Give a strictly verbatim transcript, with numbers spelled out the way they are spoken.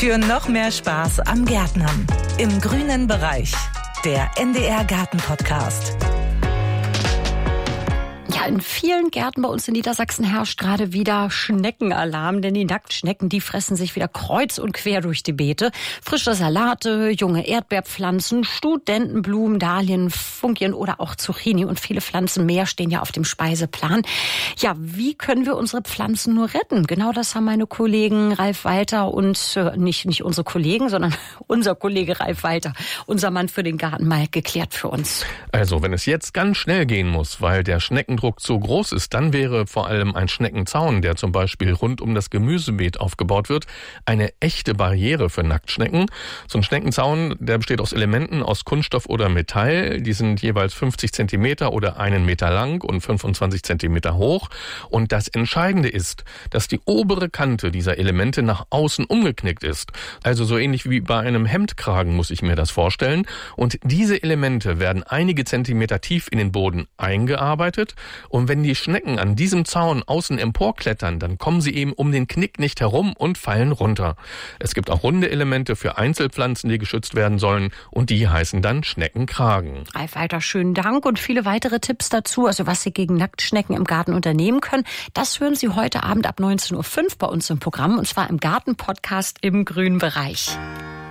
Für noch mehr Spaß am Gärtnern. Im grünen Bereich. Der N D R Garten Podcast. Ja, in vielen Gärten bei uns in Niedersachsen herrscht gerade wieder Schneckenalarm, denn die Nacktschnecken, die fressen sich wieder kreuz und quer durch die Beete. Frische Salate, junge Erdbeerpflanzen, Studentenblumen, Dahlien, Funkien oder auch Zucchini und viele Pflanzen mehr stehen ja auf dem Speiseplan. Ja, wie können wir unsere Pflanzen nur retten? Genau das haben meine Kollegen Ralf Walter und äh, nicht, nicht unsere Kollegen, sondern unser Kollege Ralf Walter, unser Mann für den Garten, mal geklärt für uns. Also, wenn es jetzt ganz schnell gehen muss, weil der Schneckendruck zu groß ist, dann wäre vor allem ein Schneckenzaun, der zum Beispiel rund um das Gemüsebeet aufgebaut wird, eine echte Barriere für Nacktschnecken. So ein Schneckenzaun, der besteht aus Elementen aus Kunststoff oder Metall. Die sind jeweils fünfzig Zentimeter oder einen Meter lang und fünfundzwanzig Zentimeter hoch. Und das Entscheidende ist, dass die obere Kante dieser Elemente nach außen umgeknickt ist. Also so ähnlich wie bei einem Hemdkragen muss ich mir das vorstellen. Und diese Elemente werden einige Zentimeter tief in den Boden eingearbeitet. Und wenn die Schnecken an diesem Zaun außen emporklettern, dann kommen sie eben um den Knick nicht herum und fallen runter. Es gibt auch runde Elemente für Einzelpflanzen, die geschützt werden sollen, und die heißen dann Schneckenkragen. Ralf Walter, schönen Dank und viele weitere Tipps dazu, also was Sie gegen Nacktschnecken im Garten unternehmen können. Das hören Sie heute Abend ab neunzehn Uhr fünf bei uns im Programm, und zwar im Garten-Podcast im grünen Bereich.